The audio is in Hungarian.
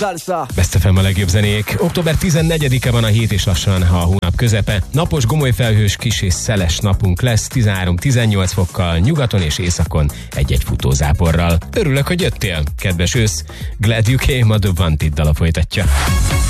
Best FM a legjobb zenék. Október 14-e van a hét és lassan a hónap közepe. Napos, gomoly felhős, kis és szeles napunk lesz 13-18 fokkal, nyugaton és északon egy-egy futózáporral. Örülök, hogy jöttél, kedves ősz. Glad you came, a The Wanted dala folytatja.